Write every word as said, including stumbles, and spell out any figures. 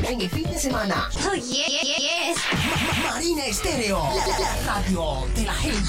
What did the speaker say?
en el fin de semana. Oh, yeah, yeah, yes. Marina Estéreo, la, la radio de la gente.